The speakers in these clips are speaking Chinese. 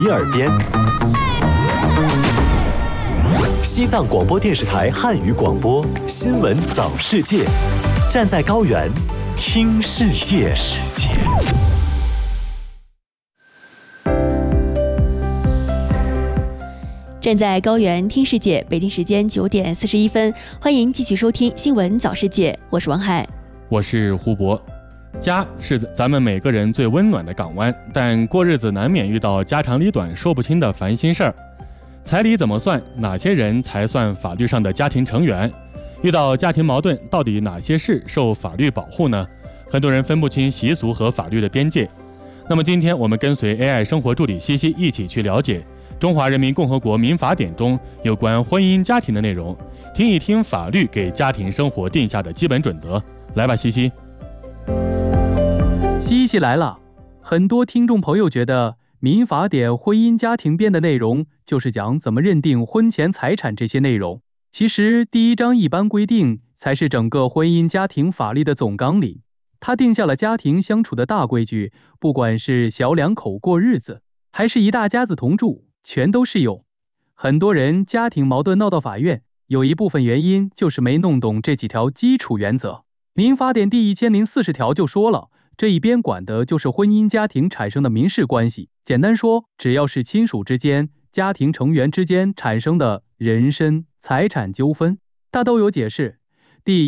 你耳边。西藏广播电视台汉语广播新闻早世界，站在高原听世界。 站在高原听世界，北京时间9点41分，欢迎继续收听新闻早世界，我是王海， 我是胡博。家是咱们每个人最温暖的港湾，但过日子难免遇到家长里短说不清的烦心事儿。彩礼怎么算？哪些人才算法律上的家庭成员？遇到家庭矛盾，到底哪些事受法律保护呢？很多人分不清习俗和法律的边界。那么今天我们跟随 AI 生活助理西西一起去了解中华人民共和国民法典中有关婚姻家庭的内容，听一听法律给家庭生活定下的基本准则。来吧，西西。 西西来了。很多听众朋友觉得民法典婚姻家庭编的内容就是讲怎么认定婚前财产这些内容，其实第1章一般规定才是整个婚姻家庭法律的总纲领，它定下了家庭相处的大规矩，不管是小两口过日子还是一大家子同住，全都适用。很多人家庭矛盾闹到法院，有一部分原因就是没弄懂这几条基础原则。民法典第1040条就说了，这一边管的就是婚姻家庭产生的民事关系，简单说，只要是亲属之间、家庭成员之间产生的人身、财产纠纷，大都有解释。第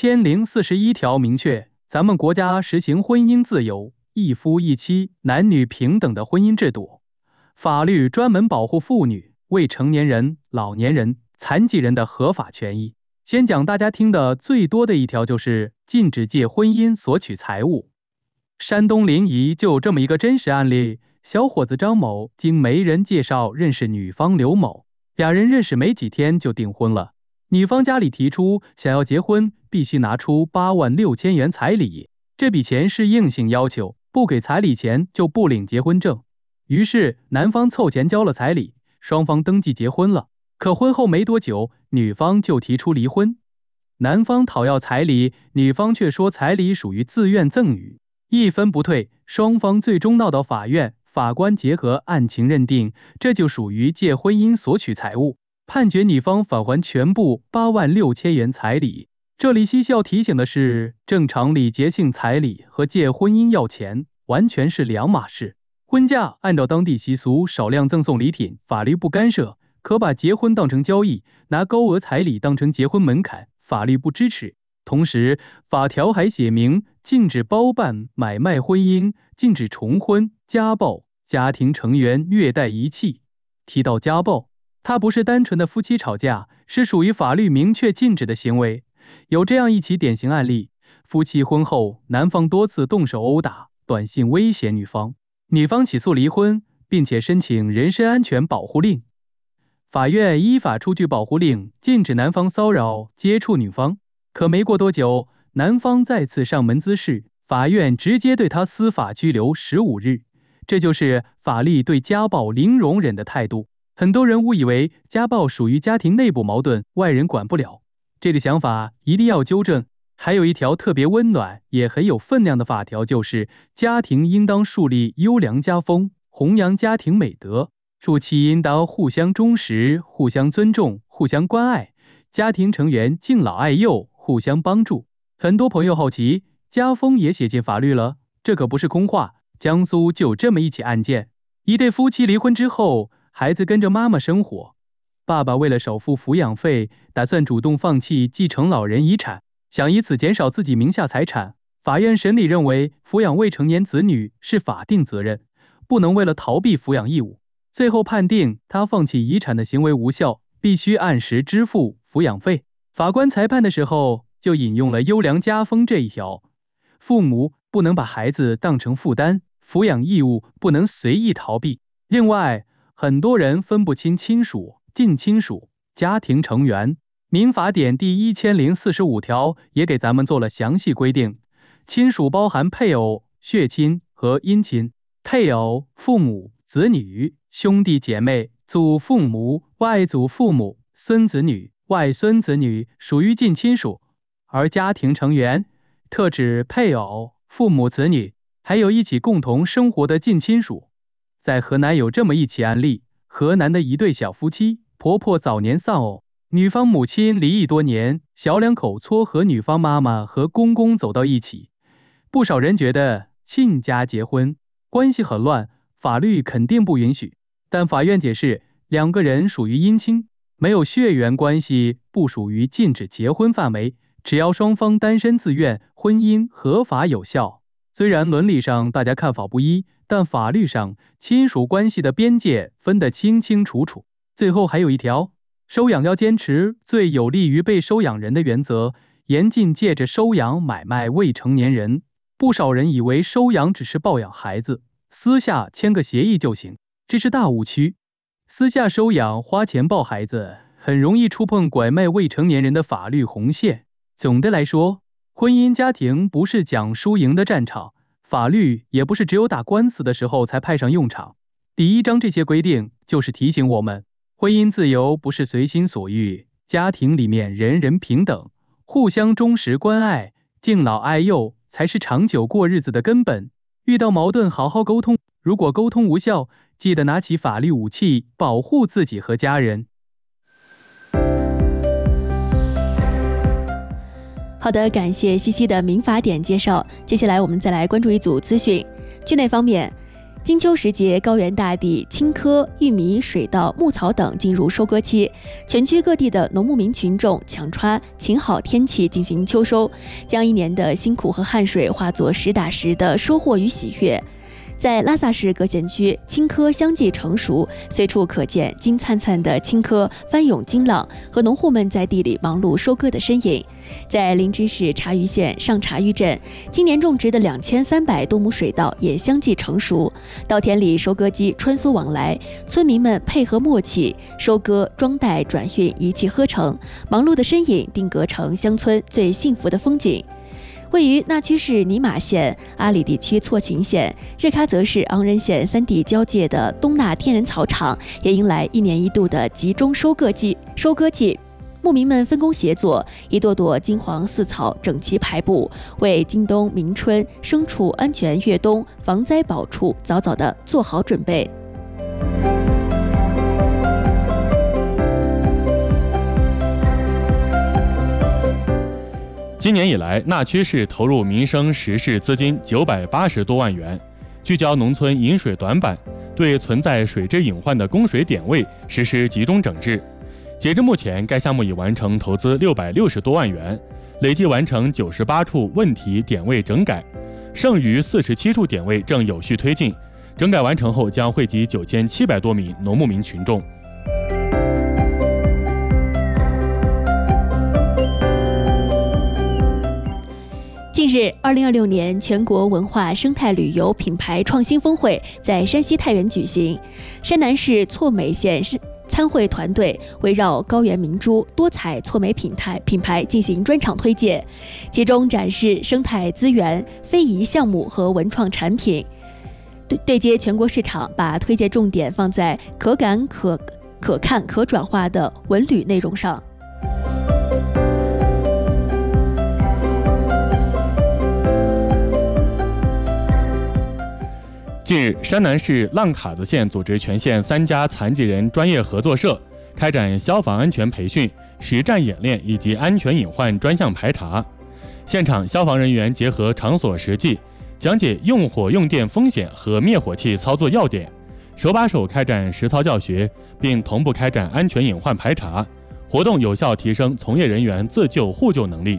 1041条明确，咱们国家实行婚姻自由、一夫一妻、男女平等的婚姻制度。法律专门保护妇女、未成年人、老年人、残疾人的合法权益。先讲大家听的最多的一条，就是禁止借婚姻索取财物。山东临沂就有这么一个真实案例，小伙子张某经媒人介绍认识女方刘某，俩人认识没几天就订婚了。女方家里提出想要结婚必须拿出86000元彩礼，这笔钱是硬性要求，不给彩礼钱就不领结婚证。于是男方凑钱交了彩礼，双方登记结婚了。可婚后没多久，女方就提出离婚。男方讨要彩礼，女方却说彩礼属于自愿赠与，一分不退，双方最终闹到法院，法官结合案情认定，这就属于借婚姻索取财物，判决女方返还全部86000元彩礼。这里西西要提醒的是，正常礼节性彩礼和借婚姻要钱完全是两码事。婚嫁按照当地习俗少量赠送礼品，法律不干涉，可把结婚当成交易，拿高额彩礼当成结婚门槛，法律不支持。同时，法条还写明禁止包办买卖婚姻，禁止重婚、家暴、家庭成员虐待遗弃。提到家暴，它不是单纯的夫妻吵架，是属于法律明确禁止的行为。有这样一起典型案例，夫妻婚后，男方多次动手殴打、短信威胁女方，女方起诉离婚，并且申请人身安全保护令。法院依法出具保护令，禁止男方骚扰、接触女方。可没过多久，男方再次上门滋事，法院直接对他司法拘留15日。这就是法律对家暴零容忍的态度。很多人误以为家暴属于家庭内部矛盾，外人管不了。这个想法一定要纠正。还有一条特别温暖也很有分量的法条，就是家庭应当树立优良家风，弘扬家庭美德，夫妻应当互相忠实、互相尊重、互相关爱，家庭成员敬老爱幼，互相帮助。很多朋友好奇，家风也写进法律了？这可不是空话。江苏就有这么一起案件，一对夫妻离婚之后，孩子跟着妈妈生活，爸爸为了少付抚养费，打算主动放弃继承老人遗产，想以此减少自己名下财产。法院审理认为，抚养未成年子女是法定责任，不能为了逃避抚养义务。最后判定他放弃遗产的行为无效，必须按时支付抚养费。法官裁判的时候就引用了优良家风这一条，父母不能把孩子当成负担，抚养义务不能随意逃避。另外，很多人分不清亲属、近亲属、家庭成员。民法典第1045条也给咱们做了详细规定，亲属包含配偶、血亲和姻亲。配偶、父母、子女、兄弟姐妹、祖父母、外祖父母、孙子女、外孙子女属于近亲属，而家庭成员特指配偶、父母、子女，还有一起共同生活的近亲属。 在河南有这么一起案例，河南的一对小夫妻，婆婆早年丧偶，女方母亲离异多年，小两口撮合女方妈妈和公公走到一起。不少人觉得亲家结婚关系很乱，法律肯定不允许，但法院解释，两个人属于姻亲，没有血缘关系，不属于禁止结婚范围，只要双方单身自愿，婚姻合法有效。虽然伦理上大家看法不一，但法律上亲属关系的边界分得清清楚楚。最后还有一条，收养要坚持最有利于被收养人的原则，严禁借着收养买卖未成年人。不少人以为收养只是抱养孩子，私下签个协议就行，这是大误区。私下收养花钱抱孩子，很容易触碰拐卖未成年人的法律红线。总的来说，婚姻家庭不是讲输赢的战场，法律也不是只有打官司的时候才派上用场。第1章这些规定就是提醒我们，婚姻自由不是随心所欲，家庭里面人人平等，互相忠实关爱，敬老爱幼才是长久过日子的根本。遇到矛盾好好沟通，如果沟通无效，记得拿起法律武器保护自己和家人。 好的，感谢西西的民法典介绍。接下来我们再来关注一组资讯。区内方面，金秋时节，高原大地青稞、玉米、水稻、牧草等进入收割期，全区各地的农牧民群众抢抓晴好天气进行秋收，将一年的辛苦和汗水化作实打实的收获与喜悦。在拉萨市各县区，青稞相继成熟，随处可见金灿灿的青稞翻涌金浪和农户们在地里忙碌收割的身影。在林芝市茶余县上茶余镇，今年种植的2300多亩水稻也相继成熟，稻田里收割机穿梭往来，村民们配合默契，收割、装袋、转运一气呵成，忙碌的身影定格成乡村最幸福的风景。位于那曲市尼玛县、阿里地区错勤县、日喀则市昂仁县3地交界的东纳天然草场，也迎来1年1度的集中收割季。牧民们分工协作，一朵朵金黄似草整齐排布，为今冬明春牲畜安全越冬、防灾保畜早早地做好准备。 今年以来，那曲市投入民生实事资金980多万元，聚焦农村饮水短板，对存在水质隐患的供水点位实施集中整治。截至目前，该项目已完成投资660多万元，累计完成98处问题点位整改，剩余47处点位正有序推进。整改完成后，将惠及9700多名农牧民群众。 近日，2026年全国文化生态旅游品牌创新峰会在山西太原举行。山南市错美县参会团队围绕高原明珠多彩错美品牌进行专场推介，其中展示生态资源、非遗项目和文创产品，对接全国市场，把推介重点放在可感、可看、可转化的文旅内容上。 近日，山南市浪卡子县组织全县3家残疾人专业合作社开展消防安全培训、实战演练以及安全隐患专项排查。现场消防人员结合场所实际，讲解用火用电风险和灭火器操作要点，手把手开展实操教学，并同步开展安全隐患排查，活动有效提升从业人员自救互救能力。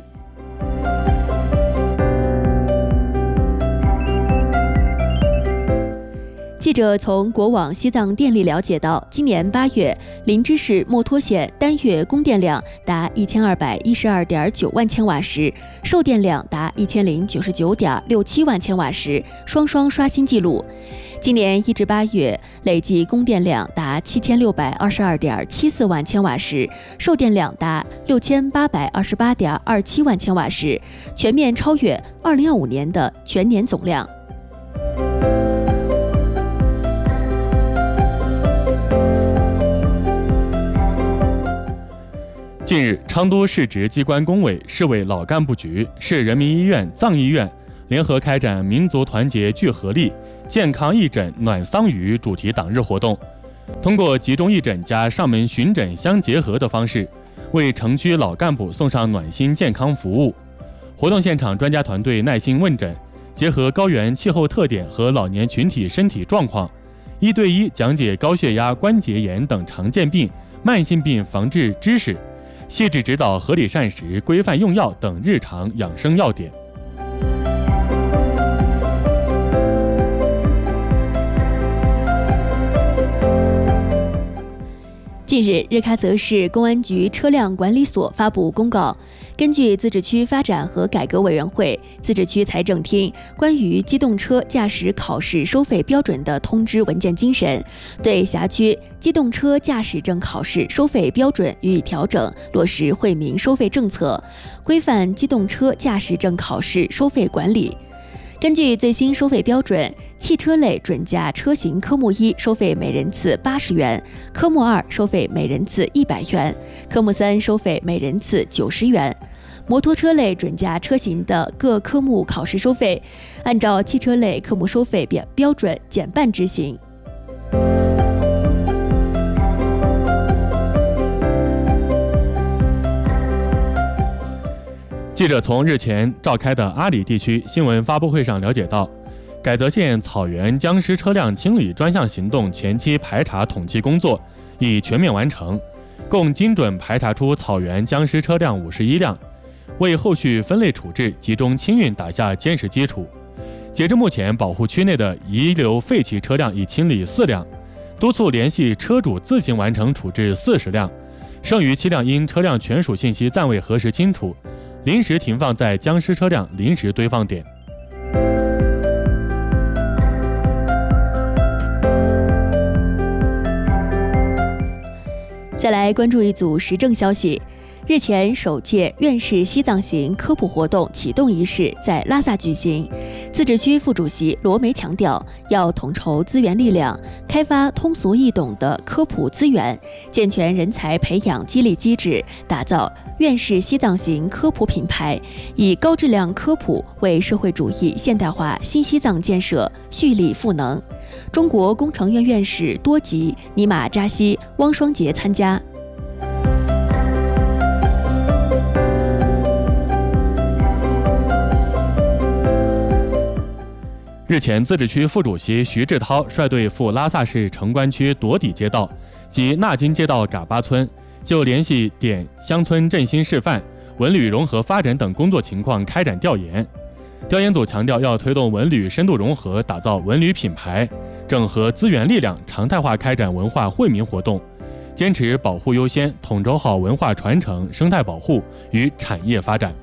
记者从国网西藏电力了解到，今年8月，林芝市墨脱县单月供电量达1212.9万千瓦时，售电量达1099.67万千瓦时，双刷新纪录。今年1至8月，累计供电量达7622.74万千瓦时，售电量达6828.27万千瓦时，全面超越2025年的全年总量。 近日，昌都市直机关工委、市委老干部局、市人民医院、藏医院联合开展民族团结聚合力、 健康义诊暖桑榆主题党日活动，通过集中义诊加上门巡诊相结合的方式，为城区老干部送上暖心健康服务。活动现场专家团队耐心问诊，结合高原气候特点和老年群体身体状况，1对1讲解高血压、关节炎等常见病、慢性病防治知识，细致指导合理膳食、规范用药等日常养生要点。 近日，日喀则市公安局车辆管理所发布公告，根据自治区发展和改革委员会、自治区财政厅关于机动车驾驶考试收费标准的通知文件精神，对辖区机动车驾驶证考试收费标准予以调整，落实惠民收费政策，规范机动车驾驶证考试收费管理。根据最新收费标准，汽车类准驾车型科目1收费每人次80元，科目2收费每人次100元，科目3收费每人次90元。摩托车类准驾车型的各科目考试收费，按照汽车类科目收费标准减半执行。 记者从日前召开的阿里地区新闻发布会上了解到，改则县草原僵尸车辆清理专项行动前期排查统计工作已全面完成，共精准排查出草原僵尸车辆51辆，为后续分类处置、集中清运打下坚实基础。截至目前，保护区内的遗留废弃车辆已清理4辆，督促联系车主自行完成处置40辆，剩余7辆因车辆权属信息暂未核实清楚，临时停放在僵尸车辆临时堆放点。 再来关注一组时政消息。日前，首届院士西藏行科普活动启动仪式在拉萨举行。自治区副主席罗梅强调，要统筹资源力量，开发通俗易懂的科普资源，健全人才培养激励机制，打造院士西藏行科普品牌，以高质量科普为社会主义现代化新西藏建设蓄力赋能。中国工程院院士多吉、尼玛扎西、汪双杰参加。 日前，自治区副主席徐志涛率队赴拉萨市城关区朵底街道及纳金街道嘎巴村，就联系点乡村振兴示范、文旅融合发展等工作情况开展调研。调研组强调，要推动文旅深度融合，打造文旅品牌，整合资源力量，常态化开展文化惠民活动，坚持保护优先，统筹好文化传承、生态保护与产业发展。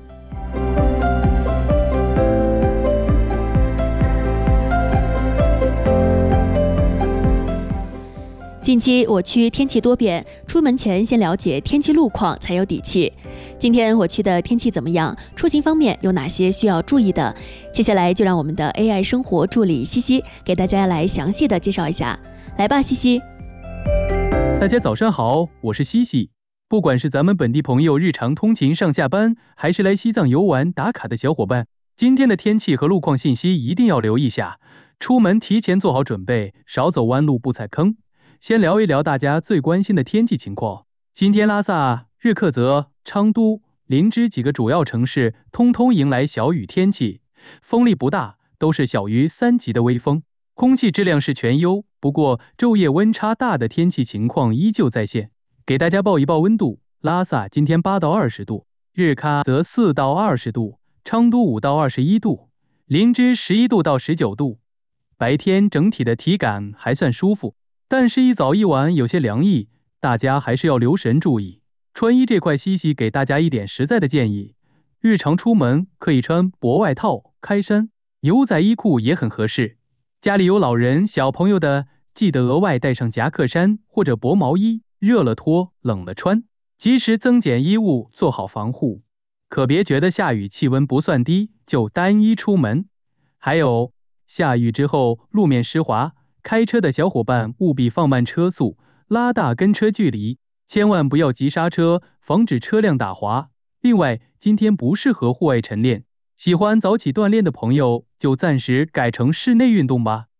近期我区天气多变，出门前先了解天气路况才有底气。今天我区的天气怎么样？出行方面有哪些需要注意的？接下来就让我们的 AI 生活助理西西给大家来详细的介绍一下。来吧，西西。 大家早上好，我是西西。不管是咱们本地朋友日常通勤上下班，还是来西藏游玩打卡的小伙伴，今天的天气和路况信息一定要留意下。出门提前做好准备，少走弯路不踩坑。先聊一聊大家最关心的天气情况。今天拉萨、日喀则、昌都、林芝几个主要城市通通迎来小雨天气，风力不大，都是小于3级的微风，空气质量是全优。不过昼夜温差大的天气情况依旧在线。给大家报一报温度：拉萨今天8到20度，日喀则4到20度，昌都5到21度，林芝11度到19度。白天整体的体感还算舒服，但是一早一晚有些凉意，大家还是要留神注意。穿衣这块，西西给大家一点实在的建议：日常出门可以穿薄外套、开衫，牛仔衣裤也很合适。家里有老人、小朋友的，记得额外带上夹克衫或者薄毛衣，热了脱，冷了穿，及时增减衣物，做好防护。可别觉得下雨气温不算低就单衣出门。还有，下雨之后路面湿滑，开车的小伙伴务必放慢车速，拉大跟车距离，千万不要急刹车，防止车辆打滑。另外，今天不适合户外晨练，喜欢早起锻炼的朋友就暂时改成室内运动吧。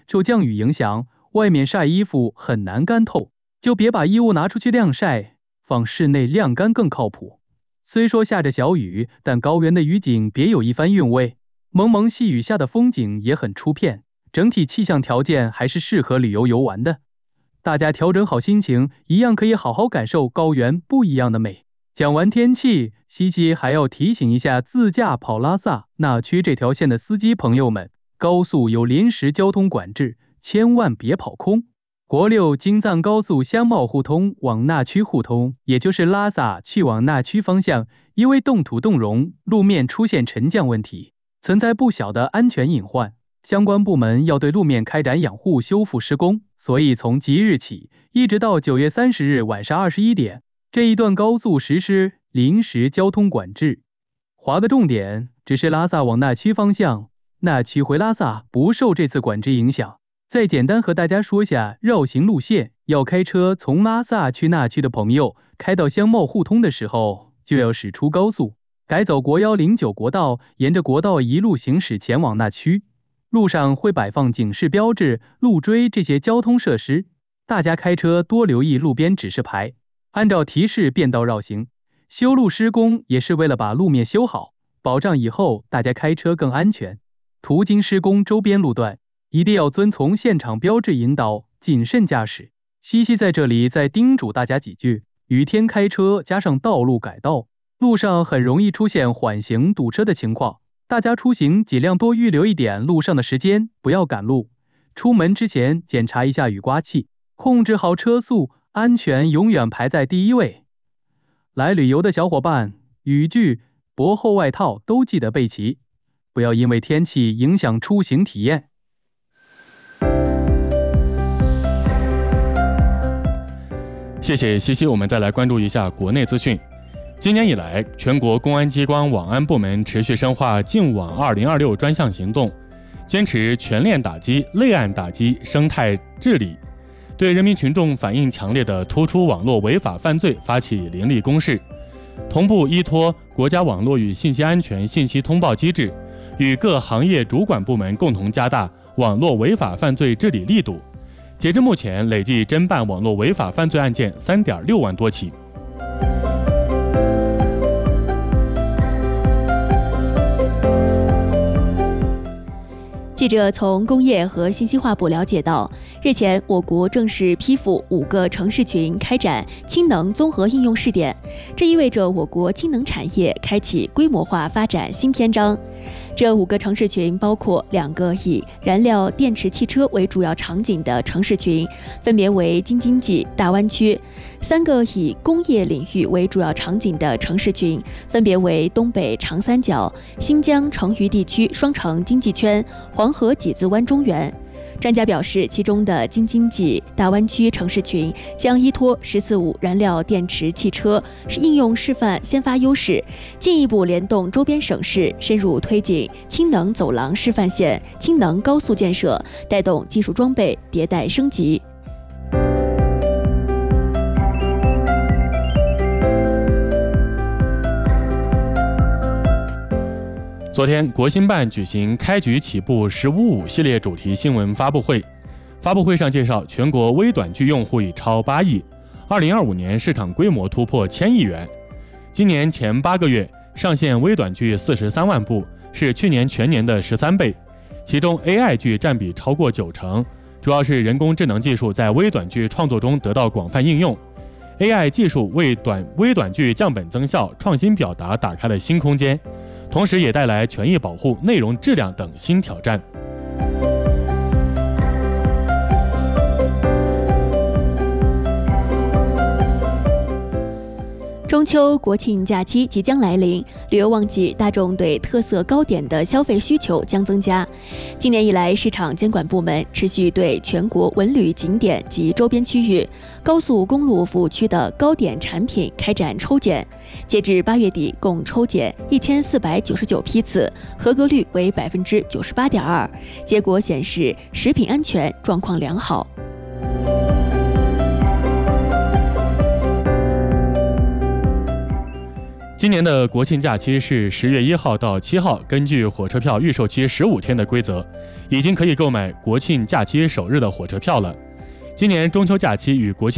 受降雨影响，外面晒衣服很难干透，就别把衣物拿出去晾晒，放室内晾干更靠谱。虽说下着小雨，但高原的雨景别有一番韵味，蒙蒙细雨下的风景也很出片，整体气象条件还是适合旅游游玩的。大家调整好心情，一样可以好好感受高原不一样的美。讲完天气，西西还要提醒一下自驾跑拉萨那曲这条线的司机朋友们，高速有临时交通管制，千万别跑空。国六京藏高速香茂互通往那曲互通，也就是拉萨去往那曲方向，因为冻土冻融，路面出现沉降问题，存在不小的安全隐患。相关部门要对路面开展养护修复施工，所以从即日起一直到9月30日晚上21点，这一段高速实施临时交通管制。划个重点，只是拉萨往那曲方向，那曲回拉萨不受这次管制影响。再简单和大家说下绕行路线，要开车从拉萨去那曲的朋友，开到香茂互通的时候就要驶出高速，改走国109国道，沿着国道一路行驶前往那曲。路上会摆放警示标志、路锥这些交通设施，大家开车多留意路边指示牌，按照提示变道绕行。修路施工也是为了把路面修好，保障以后大家开车更安全。途经施工周边路段，一定要遵从现场标志引导，谨慎驾驶。西西在这里再叮嘱大家几句，雨天开车加上道路改道，路上很容易出现缓行堵车的情况。大家出行尽量多预留一点路上的时间，不要赶路。出门之前检查一下雨刮器，控制好车速，安全永远排在第一位。来旅游的小伙伴，雨具、薄厚外套都记得备齐，不要因为天气影响出行体验。 谢谢西西，我们再来关注一下国内资讯。今年以来，全国公安机关网安部门持续深化净网2026专项行动，坚持全链打击、类案打击、生态治理，对人民群众反映强烈的突出网络违法犯罪发起凌厉攻势，同步依托国家网络与信息安全信息通报机制，与各行业主管部门共同加大网络违法犯罪治理力度。截至目前，累计侦办网络违法犯罪案件3.6万多起。 记者从工业和信息化部了解到，日前我国正式批复5个城市群开展氢能综合应用试点，这意味着我国氢能产业开启规模化发展新篇章。这5个城市群包括2个以燃料电池汽车为主要场景的城市群，分别为京津冀、大湾区；3个以工业领域为主要场景的城市群，分别为东北长三角、新疆成渝地区双城经济圈、黄河几字湾中原。专家表示，其中的京津冀大湾区城市群将依托“14-5”燃料电池汽车应用示范先发优势，进一步联动周边省市，深入推进氢能走廊示范线、氢能高速建设，带动技术装备迭代升级。 昨天，国新办举行开局起步“15-5”系列主题新闻发布会。发布会上介绍，全国微短剧用户已超8亿，2025年市场规模突破1000亿元。今年前8个月上线微短剧43万部，是去年全年的13倍。其中 AI 剧占比超过90%，主要是人工智能技术在微短剧创作中得到广泛应用。AI 技术为微短剧降本增效、创新表达打开了新空间。同时也带来权益保护、内容质量等新挑战。 中秋国庆假期即将来临，旅游旺季，大众对特色糕点的消费需求将增加。今年以来，市场监管部门持续对全国文旅景点及周边区域、高速公路服务区的糕点产品开展抽检。截至8月底，共抽检1499批次，合格率为98.2%。结果显示，食品安全状况良好。 今今年的国庆假期是10月1号到7号，根据火车票预售期15天的规则，已经可以购买国庆假期首日的火车票了。今年中秋假期与国庆